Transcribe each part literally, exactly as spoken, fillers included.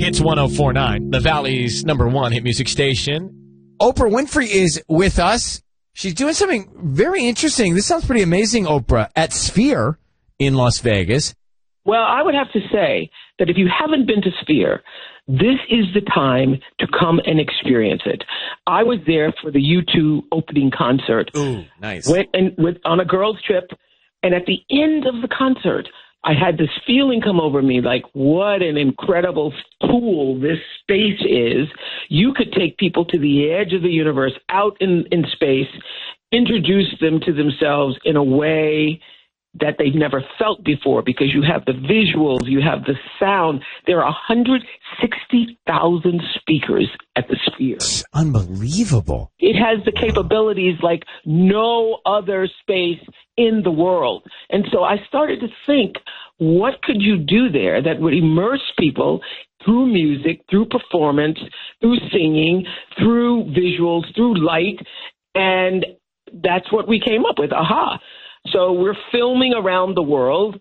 Hits one oh four point nine, the Valley's number one hit music station. Oprah Winfrey is with us. She's doing something very interesting. This sounds pretty amazing, Oprah, at Sphere in Las Vegas. Well, I would have to say that if you haven't been to Sphere, this is the time to come and experience it. I was there for the U two opening concert. Ooh, nice. Went and with on a girls' trip, and at the end of the concert, I had this feeling come over me like, what an incredible tool this space is. You could take people to the edge of the universe, out in, in space, introduce them to themselves in a way that they've never felt before, because you have the visuals, you have the sound. There are one hundred sixty thousand speakers at the Sphere. It's unbelievable. It has the capabilities like no other space in the world. And so I started to think, what could you do there that would immerse people through music, through performance, through singing, through visuals, through light? And that's what we came up with, AHA. So we're filming around the world,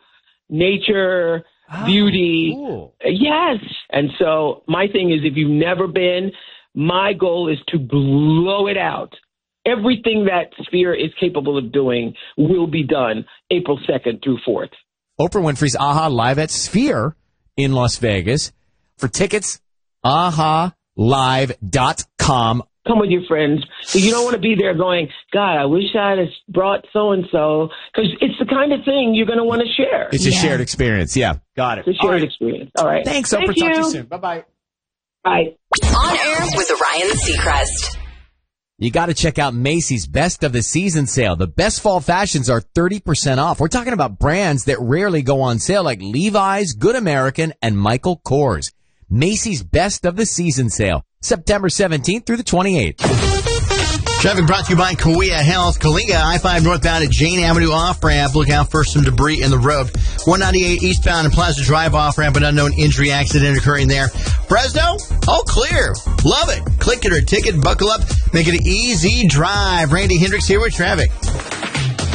nature, oh, beauty. Cool. Yes. And so my thing is, if you've never been, my goal is to blow it out. Everything that Sphere is capable of doing will be done April second through fourth. Oprah Winfrey's AHA live at Sphere in Las Vegas. For tickets, a h a live dot com. Come with your friends. So you don't want to be there going, God, I wish I had brought so-and-so. Because it's the kind of thing you're going to want to share. It's a yeah. shared experience. Yeah, got it. It's a shared right. experience. All right. Thanks, Thank Oprah. you. Talk to you soon. Bye-bye. Bye. On air with Ryan Seacrest. You got to check out Macy's Best of the Season sale. The best fall fashions are thirty percent off. We're talking about brands that rarely go on sale, like Levi's, Good American, and Michael Kors. Macy's Best of the Season sale, September seventeenth through the twenty-eighth. Traffic brought to you by Kaweah Health. Kalinga, I five northbound at Jane Avenue off-ramp. Look out for some debris in the road. one ninety-eight eastbound and Plaza Drive off-ramp, an unknown injury accident occurring there. Fresno, all clear. Love it. Click it or ticket, buckle up. Make it an easy drive. Randy Hendricks here with traffic.